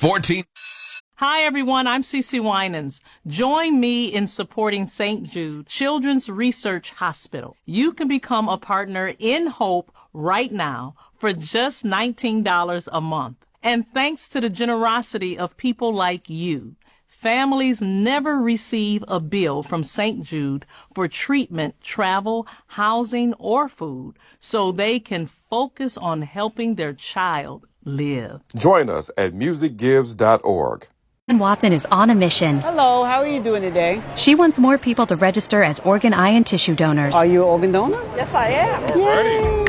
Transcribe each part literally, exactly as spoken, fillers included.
fourteen. Hi, everyone. I'm Cece Winans. Join me in supporting Saint Jude Children's Research Hospital. You can become a partner in Hope right now for just nineteen dollars a month. And thanks to the generosity of people like you, families never receive a bill from Saint Jude for treatment, travel, housing, or food, so they can focus on helping their child live. Join us at music gives dot org. Watson is on a mission. Hello, how are you doing today? She wants more people to register as organ, eye, and tissue donors. Are you an organ donor? Yes, I am. Yay.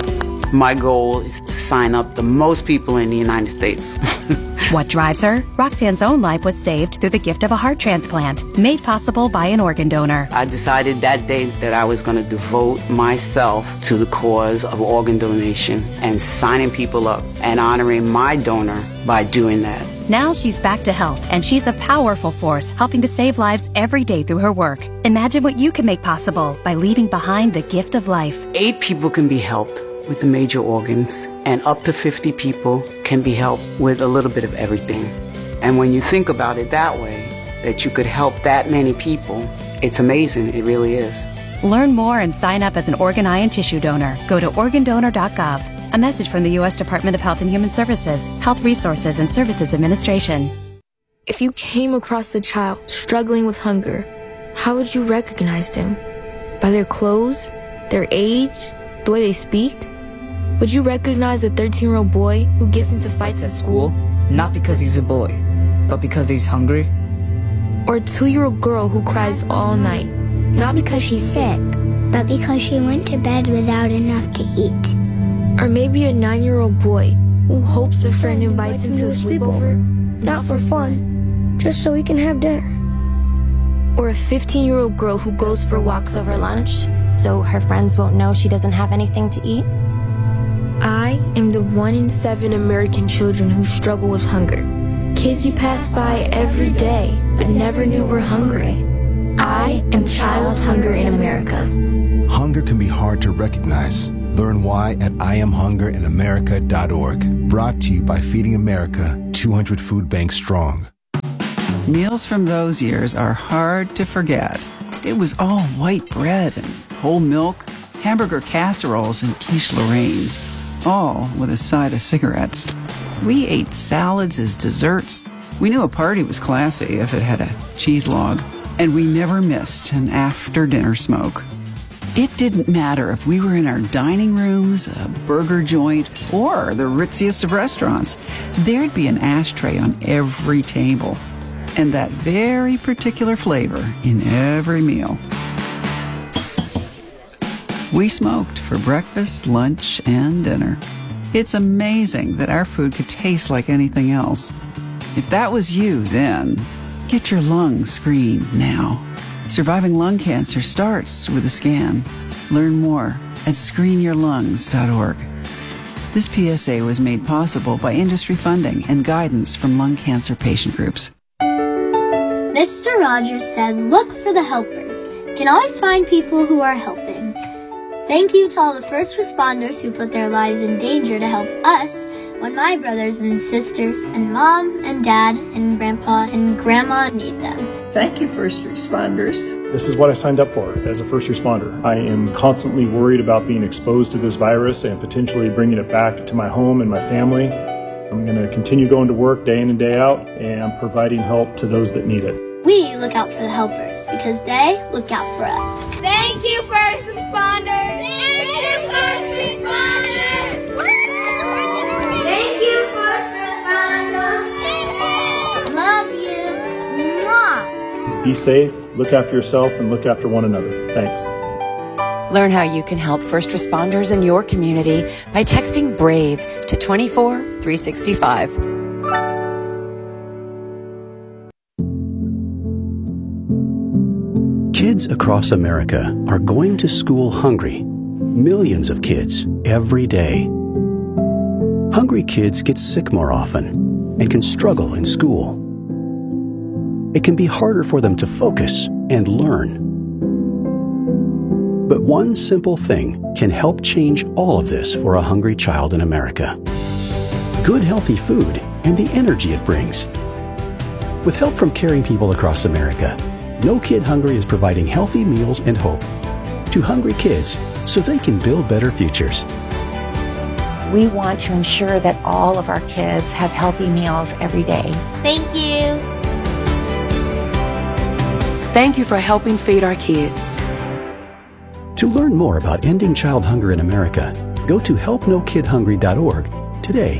My goal is to sign up the most people in the United States. What drives her? Roxanne's own life was saved through the gift of a heart transplant, made possible by an organ donor. I decided that day that I was going to devote myself to the cause of organ donation and signing people up and honoring my donor by doing that. Now she's back to health, and she's a powerful force helping to save lives every day through her work. Imagine what you can make possible by leaving behind the gift of life. Eight people can be helped with the major organs, and up to fifty people can be helped with a little bit of everything. And when you think about it that way, that you could help that many people, it's amazing. It really is. Learn more and sign up as an organ, eye, and tissue donor. Go to organ donor dot gov. A message from the U S Department of Health and Human Services, Health Resources and Services Administration. If you came across a child struggling with hunger, how would you recognize them? By their clothes, their age, the way they speak? Would you recognize a thirteen-year-old boy who gets into fights at school? Not because he's a boy, but because he's hungry? Or a two-year-old girl who cries all night, not because she's sick, but because she went to bed without enough to eat? Or maybe a nine-year-old boy who hopes a friend invites him to a sleepover, not for fun, just so he can have dinner. Or a fifteen-year-old girl who goes for walks over lunch, so her friends won't know she doesn't have anything to eat? I am the one in seven American children who struggle with hunger. Kids you pass by every day, but never knew were hungry. I am Child Hunger in America. Hunger can be hard to recognize. Learn why at I am hunger in america dot org. Brought to you by Feeding America, two hundred Food Banks strong. Meals from those years are hard to forget. It was all white bread and whole milk, hamburger casseroles and quiche Lorraine's, all with a side of cigarettes. We ate salads as desserts. We knew a party was classy if it had a cheese log, and we never missed an after-dinner smoke. It didn't matter if we were in our dining rooms, a burger joint, or the ritziest of restaurants. There'd be an ashtray on every table, and that very particular flavor in every meal. We smoked for breakfast, lunch, and dinner. It's amazing that our food could taste like anything else. If that was you then, get your lungs screened now. Surviving lung cancer starts with a scan. Learn more at screen your lungs dot org. This P S A was made possible by industry funding and guidance from lung cancer patient groups. Mister Rogers said, look for the helpers. You can always find people who are helping. Thank you to all the first responders who put their lives in danger to help us when my brothers and sisters and mom and dad and grandpa and grandma need them. Thank you, first responders. This is what I signed up for as a first responder. I am constantly worried about being exposed to this virus and potentially bringing it back to my home and my family. I'm going to continue going to work day in and day out and providing help to those that need it. We look out for the helpers because they look out for us. Thank you, first responders! Thank you, first responders! Thank you, first responders! Love you! Mwah! Be safe, look after yourself, and look after one another. Thanks. Learn how you can help first responders in your community by texting BRAVE to two four three six five. Kids across America are going to school hungry. Millions of kids every day. Hungry kids get sick more often and can struggle in school. It can be harder for them to focus and learn. But one simple thing can help change all of this for a hungry child in America. good healthy food, and the energy it brings. With help from caring people across America, No Kid Hungry is providing healthy meals and hope to hungry kids so they can build better futures. We want to ensure that all of our kids have healthy meals every day. Thank you. Thank you for helping feed our kids. To learn more about ending child hunger in America, go to help no kid hungry dot org today.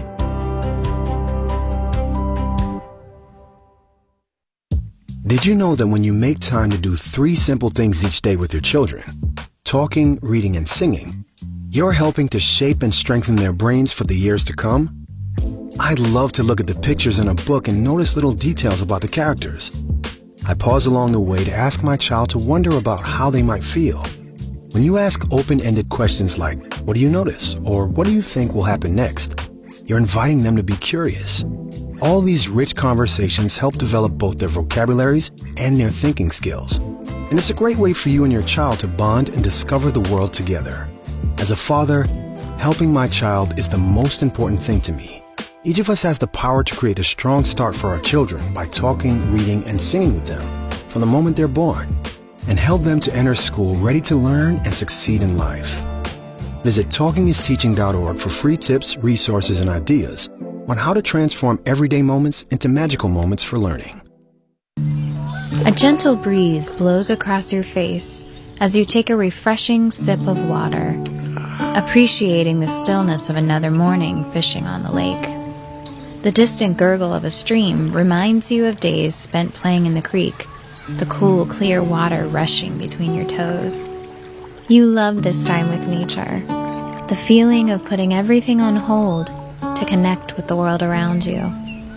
Did you know that when you make time to do three simple things each day with your children, talking, reading, and singing, you're helping to shape and strengthen their brains for the years to come? I love to look at the pictures in a book and notice little details about the characters. I pause along the way to ask my child to wonder about how they might feel. When you ask open-ended questions like, what do you notice? Or what do you think will happen next? You're inviting them to be curious. All these rich conversations help develop both their vocabularies and their thinking skills. And it's a great way for you and your child to bond and discover the world together. As a father, helping my child is the most important thing to me. Each of us has the power to create a strong start for our children by talking, reading, and singing with them from the moment they're born, and help them to enter school ready to learn and succeed in life. Visit talking is teaching dot org for free tips, resources, and ideas on how to transform everyday moments into magical moments for learning. A gentle breeze blows across your face as you take a refreshing sip of water, appreciating the stillness of another morning fishing on the lake. The distant gurgle of a stream reminds you of days spent playing in the creek, the cool, clear water rushing between your toes. You love this time with nature, the feeling of putting everything on hold to connect with the world around you.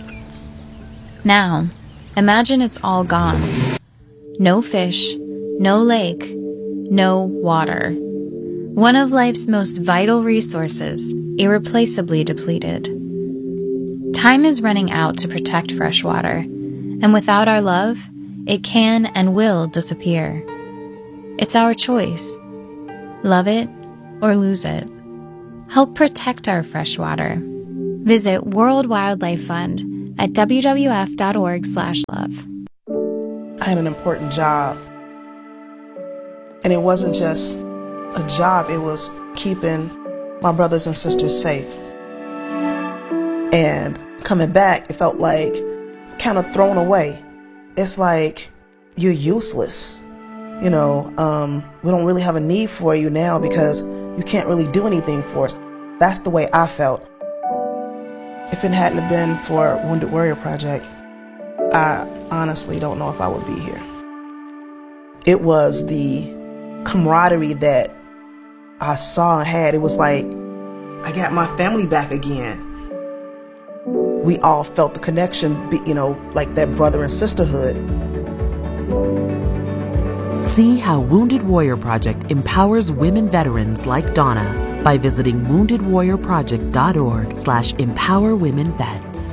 Now, imagine it's all gone. No fish, no lake, no water. One of life's most vital resources, irreplaceably depleted. Time is running out to protect fresh water, and without our love, it can and will disappear. It's our choice. Love it or lose it. Help protect our fresh water. Visit World Wildlife Fund at w w f dot org slash love. I had an important job. And it wasn't just a job, it was keeping my brothers and sisters safe. And coming back, it felt like kind of thrown away. It's like you're useless. You know, um, we don't really have a need for you now because you can't really do anything for us. That's the way I felt. If it hadn't been for Wounded Warrior Project, I honestly don't know if I would be here. It was the camaraderie that I saw and had. It was like, I got my family back again. We all felt the connection, you know, like that brother and sisterhood. See how Wounded Warrior Project empowers women veterans like Donna by visiting wounded warrior project dot org slash empower women vets.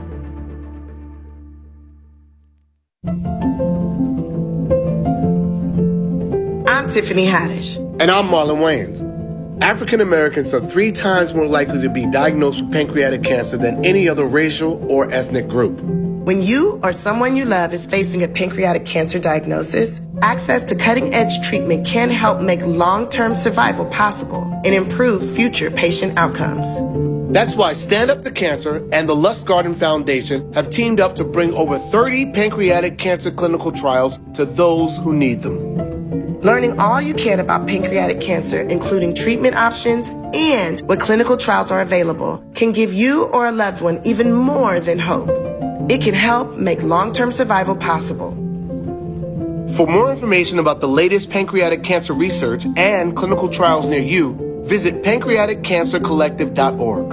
I'm Tiffany Haddish. And I'm Marlon Wayans. African Americans are three times more likely to be diagnosed with pancreatic cancer than any other racial or ethnic group. When you or someone you love is facing a pancreatic cancer diagnosis, access to cutting-edge treatment can help make long-term survival possible and improve future patient outcomes. That's why Stand Up to Cancer and the Lustgarten Foundation have teamed up to bring over thirty pancreatic cancer clinical trials to those who need them. Learning all you can about pancreatic cancer, including treatment options and what clinical trials are available, can give you or a loved one even more than hope. It can help make long-term survival possible. For more information about the latest pancreatic cancer research and clinical trials near you, visit pancreatic cancer collective dot org.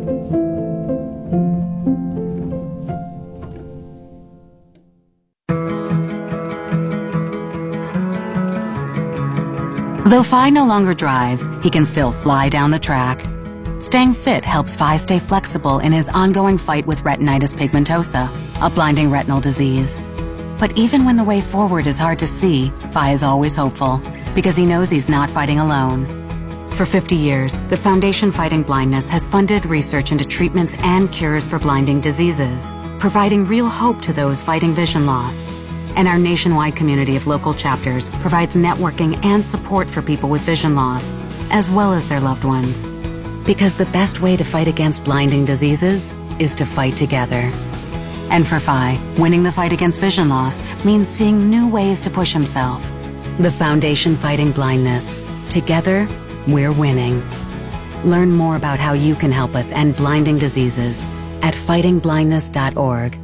Though Phi no longer drives, he can still fly down the track. Staying fit helps Phi stay flexible in his ongoing fight with retinitis pigmentosa, a blinding retinal disease. But even when the way forward is hard to see, Phi is always hopeful, because he knows he's not fighting alone. For fifty years, the Foundation Fighting Blindness has funded research into treatments and cures for blinding diseases, providing real hope to those fighting vision loss. And our nationwide community of local chapters provides networking and support for people with vision loss, as well as their loved ones. Because the best way to fight against blinding diseases is to fight together. And for Phi, winning the fight against vision loss means seeing new ways to push himself. The Foundation Fighting Blindness. Together, we're winning. Learn more about how you can help us end blinding diseases at fighting blindness dot org.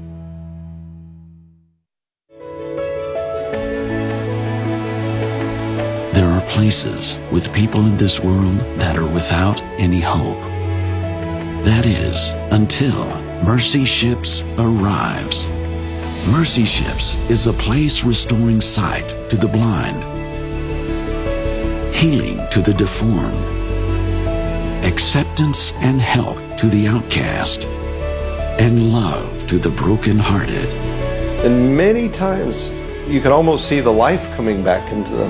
There are places with people in this world that are without any hope. That is, until Mercy Ships arrives. Mercy Ships is a place restoring sight to the blind, healing to the deformed, acceptance and help to the outcast, and love to the brokenhearted. And many times you can almost see the life coming back into them.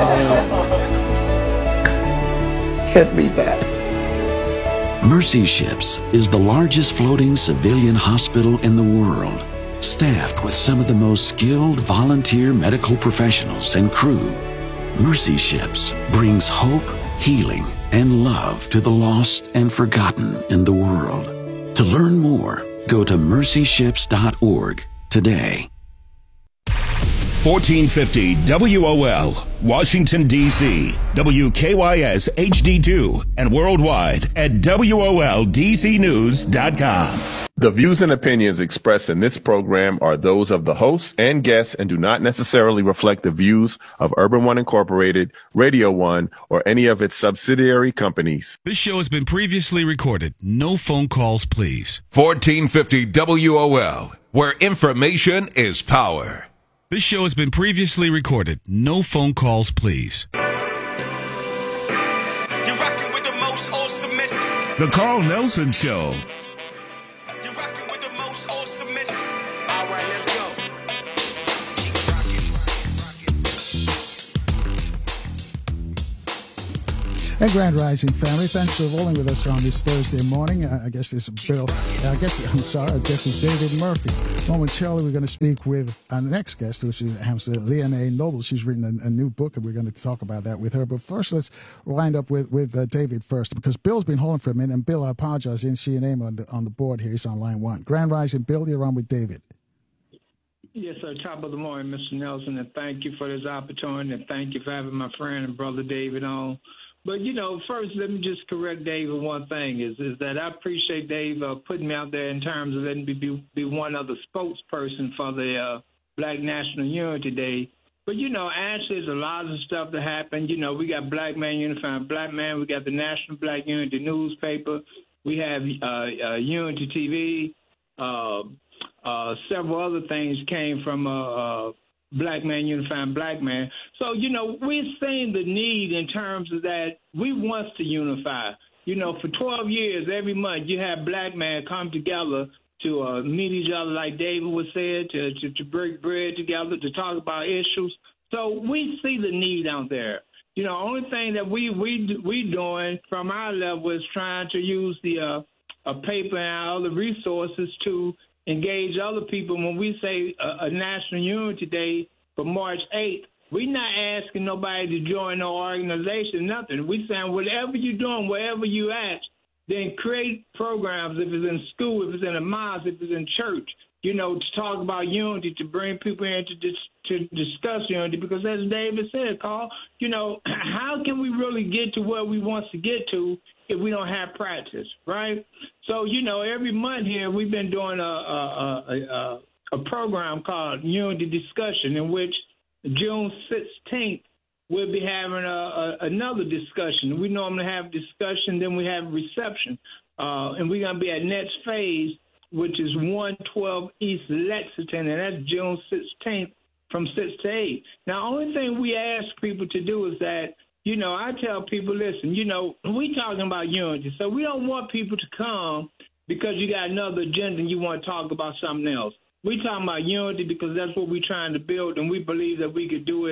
Can't beat that. Mercy Ships is the largest floating civilian hospital in the world, staffed with some of the most skilled volunteer medical professionals and crew. Mercy Ships brings hope, healing, and love to the lost and forgotten in the world. To learn more, go to mercy ships dot org today. fourteen fifty W O L, Washington, D C, W K Y S H D two, and worldwide at W O L D C news dot com. The views and opinions expressed in this program are those of the hosts and guests and do not necessarily reflect the views of Urban One Incorporated, Radio One, or any of its subsidiary companies. This show has been previously recorded. No phone calls, please. fourteen fifty W O L, where information is power. This show has been previously recorded. No phone calls, please. You're rocking with the most awesomest. The Carl Nelson Show. You're rocking with the most awesomest. All right, let's go. Hey, Grand Rising family, thanks for rolling with us on this Thursday morning. Uh, I guess it's Bill, uh, I guess, I'm sorry, I guess it's David Murphy. Momentarily, we're going to speak with our next guest, which is Leonee Noble. She's written a, a new book, and we're going to talk about that with her. But first, let's wind up with, with uh, David first, because Bill's been holding for a minute, and Bill, I apologize, I didn't see your name on the, on the board here. He's on line one. Grand Rising, Bill, you're on with David. Yes, sir. Top of the morning, Mister Nelson, and thank you for this opportunity, and thank you for having my friend and brother David on. But, you know, first, let me just correct Dave on one thing, is is that I appreciate Dave uh, putting me out there in terms of letting me be, be one of the spokesperson for the uh, Black National Unity Day. But, you know, actually, there's a lot of stuff that happened. You know, we got Black Man Unifying Black Man. We got the National Black Unity newspaper. We have uh, uh, Unity T V. Uh, uh, several other things came from uh, uh, Black Man Unifying Black Man. So, you know, we're seeing the need in terms of that we want to unify. You know, for twelve years, every month, you have black men come together to uh, meet each other, like David was said, to, to, to break bread together, to talk about issues. So we see the need out there. You know, only thing that we we we doing from our level is trying to use the uh, a paper and other resources to engage other people. When we say a, a National Unity Day for March eighth, we're not asking nobody to join no organization, nothing. We're saying whatever you're doing, wherever you at, then create programs, if it's in school, if it's in a mosque, if it's in church, you know, to talk about unity, to bring people in to, dis- to discuss unity. Because as David said, Carl, you know, how can we really get to where we want to get to if we don't have practice, right? So, you know, every month here we've been doing a a, a, a, a program called Unity Discussion, in which June sixteenth we'll be having a, a, another discussion. We normally have discussion, then we have reception. Uh, and we're going to be at next phase, which is one twelve East Lexington, and that's June sixteenth from six to eight. Now, only thing we ask people to do is that, you know, I tell people, listen, you know, we talking about unity, so we don't want people to come because you got another agenda and you want to talk about something else. We talking about unity because that's what we're trying to build, and we believe that we could do it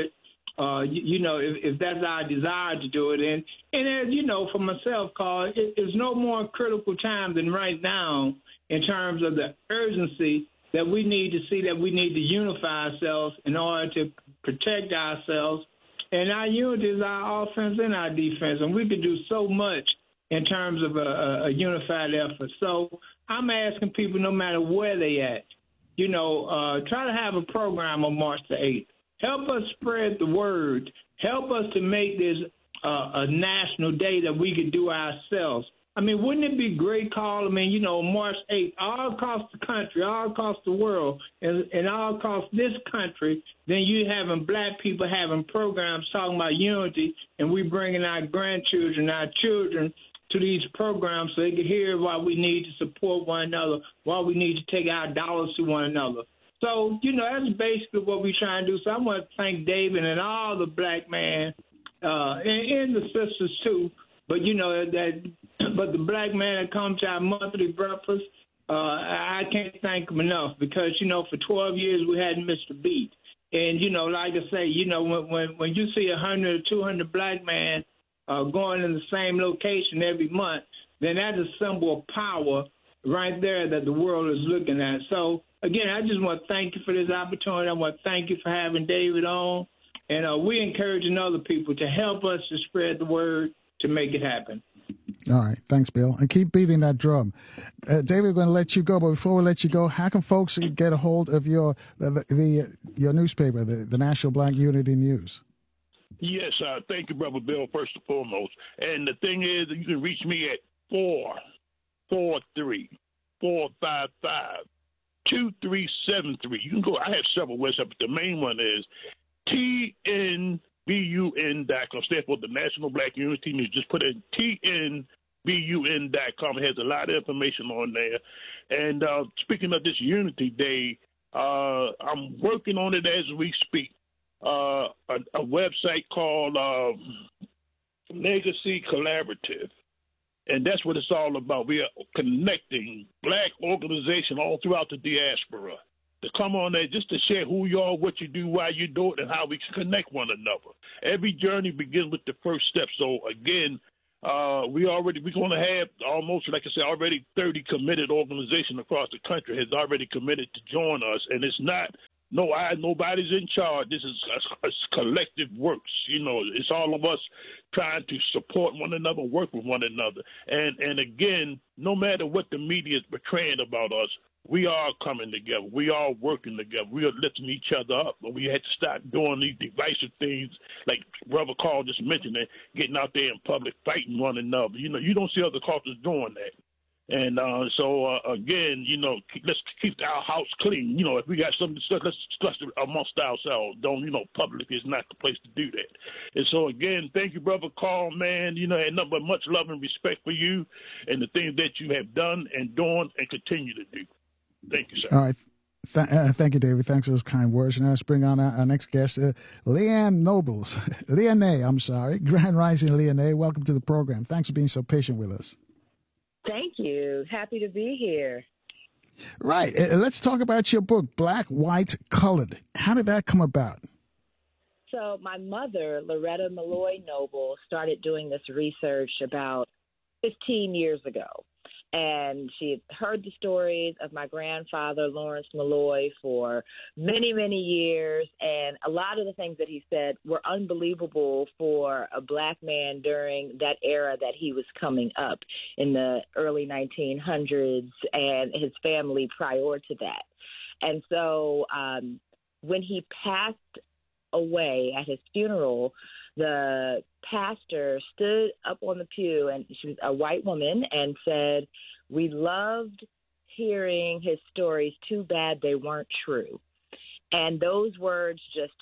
Uh, you, you know, if, if that's our desire to do it. And, and as you know, for myself, Carl, it, it's no more critical time than right now in terms of the urgency that we need to see that we need to unify ourselves in order to protect ourselves. And our unity is our offense and our defense, and we could do so much in terms of a, a, a unified effort. So I'm asking people, no matter where they at, you know, uh, try to have a program on March the eighth. Help us spread the word. Help us to make this uh, a national day that we could do ourselves. I mean, wouldn't it be great, Carl? I mean, you know, March eighth, all across the country, all across the world, and, and all across this country, then you having black people having programs talking about unity, and we bringing our grandchildren, our children to these programs so they can hear why we need to support one another, why we need to take our dollars to one another. So, you know, that's basically what we're trying to do. So I want to thank David and all the black men, uh, and, and the sisters too. But, you know, that, but the black man that comes to our monthly breakfast, uh, I can't thank him enough because, you know, for twelve years we hadn't missed a beat. And, you know, like I say, you know, when when, when you see one hundred or two hundred black men uh, going in the same location every month, then that's a symbol of power right there that the world is looking at. So, again, I just want to thank you for this opportunity. I want to thank you for having David on. And uh, we're encouraging other people to help us to spread the word to make it happen. All right. Thanks, Bill. And keep beating that drum. Uh, David, we're going to let you go. But before we let you go, how can folks get a hold of your the, the your newspaper, the, the National Black Unity News? Yes, uh, thank you, Brother Bill, first and foremost. And the thing is, you can reach me at four four three, four five five, two three seven three. You can go, I have several websites, but the main one is T N B U N dot com. Stand for the National Black Unity News. Just put in T N B U N dot com. It has a lot of information on there. And uh, speaking of this Unity Day, uh, I'm working on it as we speak. Uh, a, a website called uh, Legacy Collaborative. And that's what it's all about. We are connecting black organizations all throughout the diaspora to come on there just to share who you are, what you do, why you do it, and how we can connect one another. Every journey begins with the first step. So, again, uh, we already, we're going to have almost, like I said, already thirty committed organizations across the country has already committed to join us. And it's not, no, I, nobody's in charge. This is a, a collective works. You know, it's all of us trying to support one another, work with one another. And, and again, no matter what the media is portraying about us, we are coming together. We are working together. We are lifting each other up. But we had to stop doing these divisive things, like Brother Carl just mentioned, that getting out there in public, fighting one another. You know, you don't see other cultures doing that. And uh, so, uh, again, you know, keep, let's keep our house clean. You know, if we got something to discuss, let's discuss it amongst ourselves. Don't, you know, public is not the place to do that. And so, again, thank you, Brother Carl, man. You know, and nothing but much love and respect for you and the things that you have done and doing and continue to do. Thank you, sir. All right. Th- uh, thank you, David. Thanks for those kind words. And now let's bring on our, our next guest, uh, Leanne Nobles. Leanne, I'm sorry. Grand Rising Leanne. Welcome to the program. Thanks for being so patient with us. Thank you. Happy to be here. Right. Uh, let's talk about your book, Black, White, Colored. How did that come about? So my mother, Loretta Malloy Noble, started doing this research about fifteen years ago. And she had heard the stories of my grandfather, Lawrence Malloy, for many, many years. And a lot of the things that he said were unbelievable for a black man during that era that he was coming up in the early nineteen hundreds and his family prior to that. And so um, when he passed away at his funeral, the pastor stood up on the pew, and she was a white woman, and said, "We loved hearing his stories. Too bad they weren't true." And those words just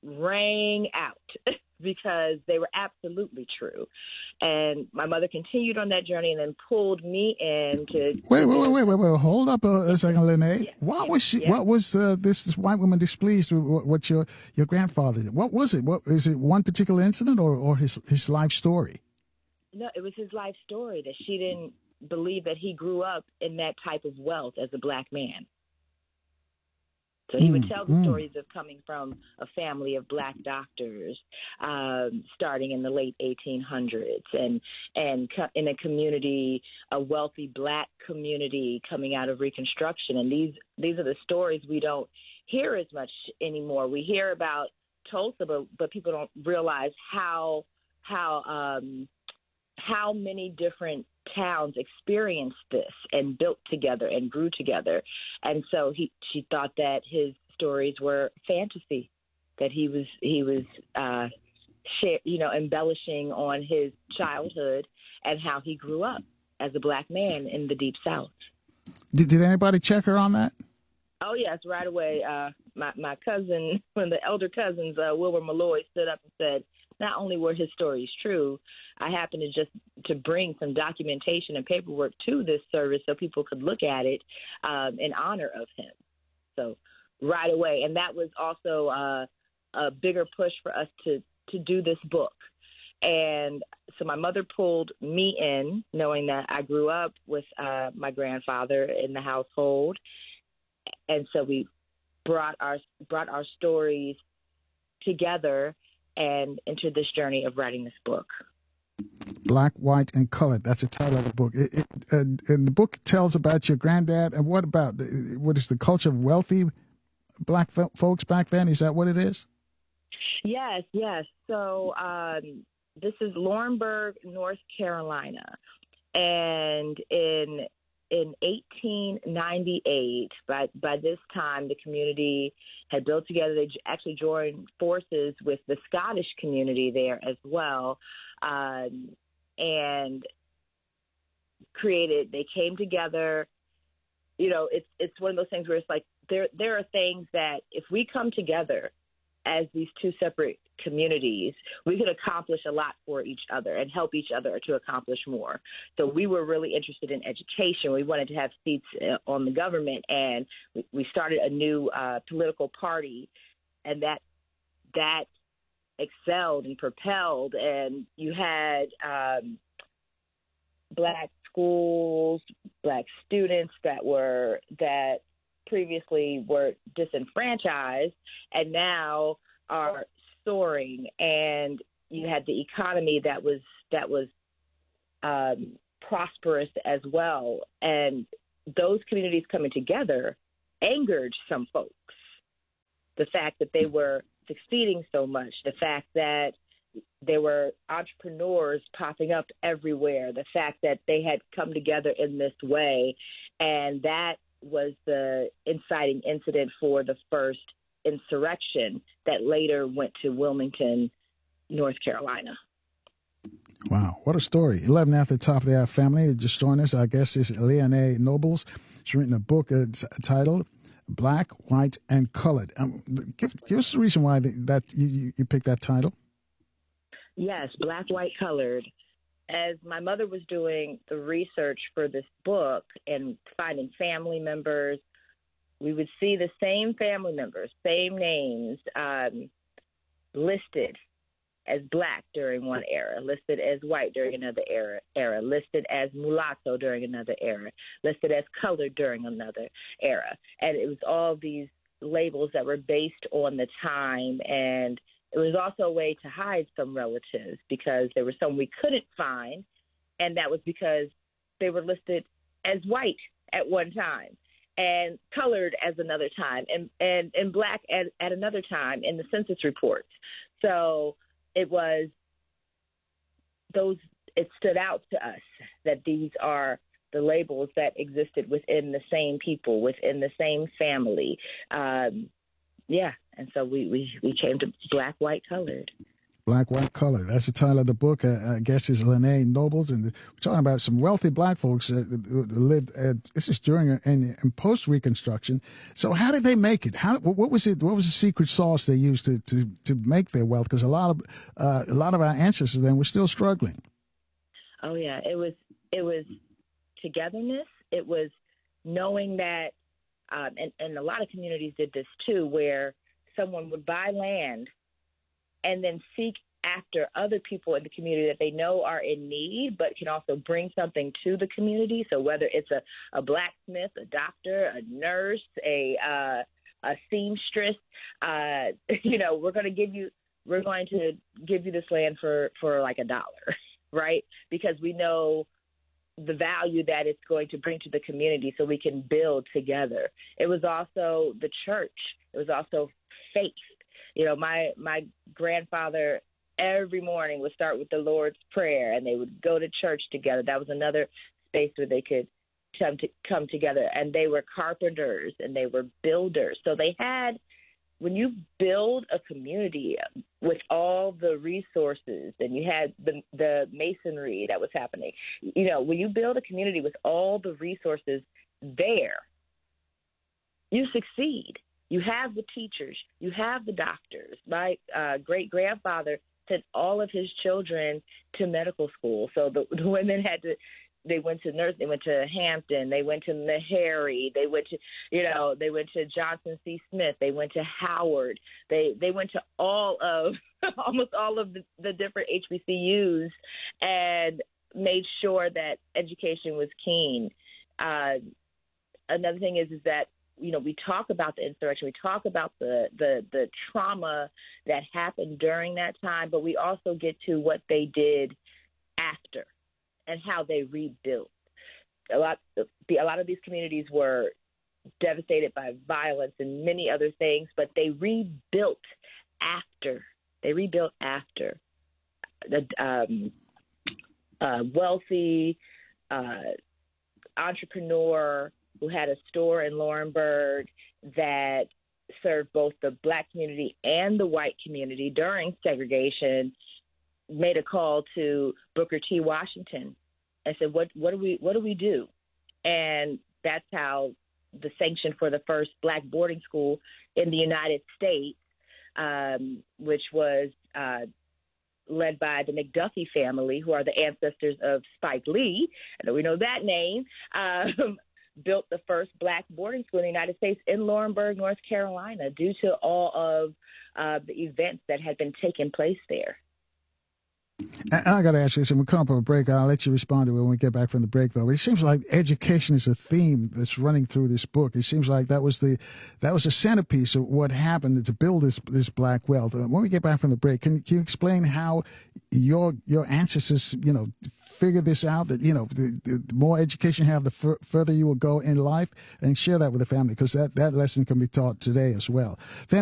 rang out because they were absolutely true. And my mother continued on that journey and then pulled me in to... Wait, wait, wait, wait, wait, wait. Hold up a, a second, Lene. Yeah. What was she, yeah. what was uh, this, this white woman displeased with what, what your, your grandfather did? What was it? What, is it one particular incident or, or his, his life story? No, it was his life story that she didn't believe that he grew up in that type of wealth as a black man. So he would Mm, tell the mm. stories of coming from a family of black doctors, um, starting in the late eighteen hundreds, and and co- in a community, a wealthy black community coming out of Reconstruction. And these these are the stories we don't hear as much anymore. We hear about Tulsa, but but people don't realize how how um, how many different towns experienced this and built together and grew together. And so he she thought that his stories were fantasy, that he was he was uh share, you know embellishing on his childhood and how he grew up as a black man in the Deep South. Did, did anybody check her on that? Oh yes, right away. Uh, my my cousin, one of the elder cousins, uh, Wilbur Malloy, stood up and said, not only were his stories true, I happened to just to bring some documentation and paperwork to this service so people could look at it um, in honor of him. So right away, and that was also uh, a bigger push for us to to do this book. And so my mother pulled me in, knowing that I grew up with uh, my grandfather in the household, and so we brought our brought our stories together and entered this journey of writing this book. Black, White, and Colored. That's the title of the book. It, it, uh, and the book tells about your granddad. And what about, the, what is the culture of wealthy black fo- folks back then? Is that what it is? Yes, yes. So um, this is Laurinburg, North Carolina. And in in eighteen ninety-eight, by, by this time, the community had built together. They actually joined forces with the Scottish community there as well, um, and created, they came together. You know, it's it's one of those things where it's like there there are things that if we come together as these two separate communities, we could accomplish a lot for each other and help each other to accomplish more. So we were really interested in education. We wanted to have seats on the government, and we, we started a new uh, political party, and that that excelled and propelled. And you had um, black schools, black students that were that previously were disenfranchised and now are soaring, and you had the economy that was that was um, prosperous as well. And those communities coming together angered some folks. The fact that they were succeeding so much, the fact that there were entrepreneurs popping up everywhere, the fact that they had come together in this way, and that was the inciting incident for the first insurrection that later went to Wilmington, North Carolina. Wow, what a story. eleven after the top of the hour, family. Just joined us, I guess, is Leonie Nobles. She's written a book uh, titled Black, White, and Colored. Um, give, give us the reason why the, that you, you picked that title. Yes, Black, White, Colored. As my mother was doing the research for this book and finding family members, we would see the same family members, same names, um, listed as black during one era, listed as white during another era, era, listed as mulatto during another era, listed as colored during another era. And it was all these labels that were based on the time, and it was also a way to hide some relatives because there were some we couldn't find, and that was because they were listed as white at one time and colored as another time and, and, and black at, at another time in the census reports. So it was those, it stood out to us that these are the labels that existed within the same people, within the same family. Um, yeah. And so we, we, we came to Black, White, Colored. Black, White, Colored. That's the title of the book. Uh, I guess is Leonie Nobles. And we're talking about some wealthy black folks uh, who lived, at, this is during and, and post-Reconstruction. So how did they make it? How, what was it? What was the secret sauce they used to, to, to make their wealth? Because a lot of uh, a lot of our ancestors then were still struggling. Oh, yeah. It was, it was togetherness. It was knowing that, um, and, and a lot of communities did this too, where someone would buy land and then seek after other people in the community that they know are in need, but can also bring something to the community. So whether it's a, a blacksmith, a doctor, a nurse, a uh, a seamstress. Uh, you know, we're going to give you we're going to give you this land for, for like a dollar, right? Because we know the value that it's going to bring to the community so we can build together. It was also the church. It was also faith. You know, my, my grandfather every morning would start with the Lord's Prayer, and they would go to church together. That was another space where they could come to come together. And they were carpenters and they were builders. So they had, when you build a community with all the resources, and you had the the masonry that was happening, you know, when you build a community with all the resources there, you succeed. You have the teachers, you have the doctors. My uh, great grandfather sent all of his children to medical school. So the, the women had to, they went to nurse, they went to Hampton, they went to Meharry, they went to, you know, they went to Johnson C. Smith, they went to Howard, they they went to all of, almost all of the, the different H B C Us and made sure that education was keen. Uh, another thing is, is that, you know, we talk about the insurrection, we talk about the, the, the trauma that happened during that time, but we also get to what they did after and how they rebuilt. A lot, a lot of these communities were devastated by violence and many other things, but they rebuilt after. They rebuilt after. The um, uh, wealthy uh, entrepreneur who had a store in Laurinburg that served both the black community and the white community during segregation, made a call to Booker T. Washington and said, what, what do we, what do we do? And that's how the sanction for the first black boarding school in the United States, um, which was uh, led by the McDuffie family, who are the ancestors of Spike Lee, and we know that name, um, built the first black boarding school in the United States in Laurinburg, North Carolina, due to all of uh, the events that had been taking place there. And I got to ask you this, and we'll come up with a break. I'll let you respond to it when we get back from the break, though. But it seems like education is a theme that's running through this book. It seems like that was the that was the centerpiece of what happened to build this this black wealth. Uh, when we get back from the break, can, can you explain how your your ancestors, you know, figured this out? That you know, the, the more education you have, the f- further you will go in life, and share that with the family, because that that lesson can be taught today as well. Family